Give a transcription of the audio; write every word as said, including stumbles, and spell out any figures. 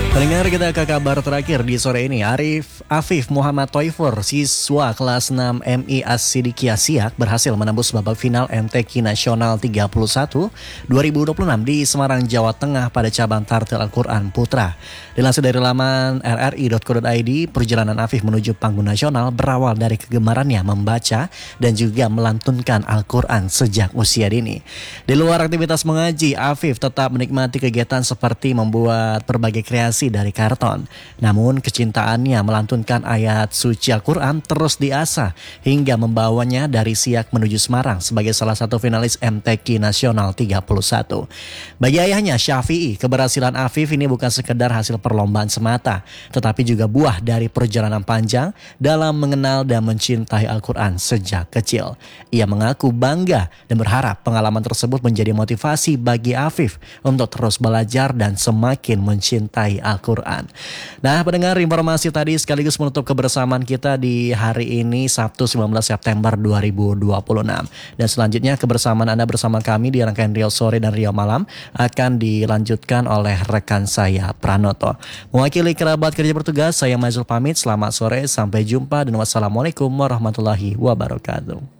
Pendengar, kita ke kabar terakhir di sore ini. Arif Afif Muhammad Toifor, siswa kelas enam M I As-Siddiqiyah Siak, berhasil menembus babak final M T Q Nasional tiga puluh satu dua ribu dua puluh enam di Semarang, Jawa Tengah pada cabang Tartil Al-Quran Putra. Dilansir dari laman r r i dot co dot i d, perjalanan Afif menuju panggung nasional berawal dari kegemarannya membaca dan juga melantunkan Al-Quran sejak usia dini. Di luar aktivitas mengaji, Afif tetap menikmati kegiatan seperti membuat berbagai kreasi dari karton. Namun kecintaannya melantunkan ayat suci Al-Quran terus diasah hingga membawanya dari Siak menuju Semarang sebagai salah satu finalis M T Q Nasional tiga puluh satu. Bagi ayahnya Syafi'i, keberhasilan Afif ini bukan sekedar hasil perlombaan semata, tetapi juga buah dari perjalanan panjang dalam mengenal dan mencintai Al-Quran sejak kecil. Ia mengaku bangga dan berharap pengalaman tersebut menjadi motivasi bagi Afif untuk terus belajar dan semakin mencintai Al-Quran. Nah, pendengar, informasi tadi sekaligus menutup kebersamaan kita di hari ini Sabtu sembilan belas September dua ribu dua puluh enam. Dan selanjutnya kebersamaan Anda bersama kami di rangkaian Riau Sore dan Riau Malam akan dilanjutkan oleh rekan saya Pranoto. Mewakili kerabat kerja bertugas, saya Mazul pamit. Selamat sore, sampai jumpa dan wassalamualaikum warahmatullahi wabarakatuh.